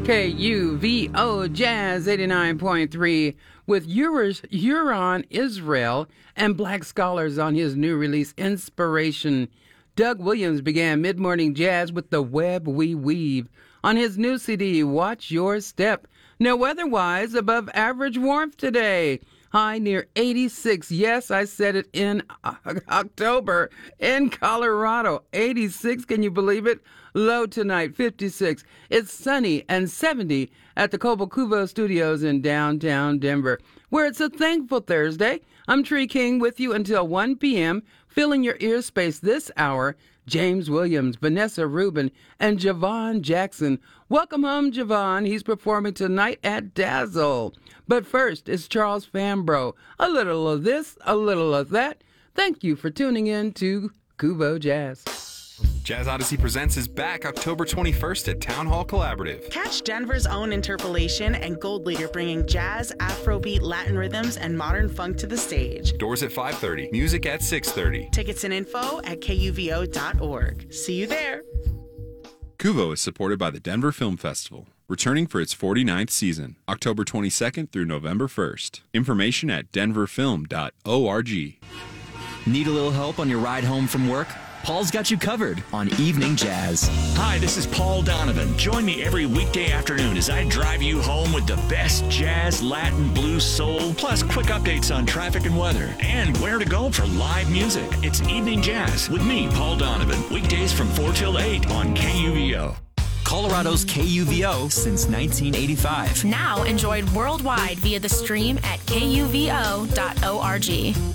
KUVO Jazz 89.3 with Huron Israel and Black Scholars on his new release, Inspiration. Doug Williams began mid-morning jazz with The Web We Weave on his new CD, Watch Your Step. Now, weather-wise, above average warmth today. High near 86. Yes, I said it in October in Colorado. 86, can you believe it? Low tonight, 56. It's sunny and 70 at the Cobalt Cuvo Studios in downtown Denver, where it's a thankful Thursday. I'm Tree King with you until 1 p.m., filling your ear space this hour. James Williams, Vanessa Rubin, and Javon Jackson. Welcome home, Javon. He's performing tonight at Dazzle. But first, it's Charles Fambro. A little of this, a little of that. Thank you for tuning in to Cuvo Jazz. Jazz Odyssey Presents is back October 21st at Town Hall Collaborative. Catch Denver's own Interpolation and Gold Leader bringing jazz, Afrobeat, Latin rhythms, and modern funk to the stage. Doors at 5:30, music at 6:30. Tickets and info at kuvo.org. See you there. Cuvo is supported by the Denver Film Festival, returning for its 49th season, October 22nd through November 1st. Information at denverfilm.org. Need a little help on your ride home from work? Paul's got you covered on Evening Jazz. Hi, this is Paul Donovan. Join me every weekday afternoon as I drive you home with the best jazz, Latin, blues, soul, plus quick updates on traffic and weather, and where to go for live music. It's Evening Jazz with me, Paul Donovan. Weekdays from 4 till 8 on KUVO. Colorado's KUVO since 1985. Now enjoyed worldwide via the stream at kuvo.org.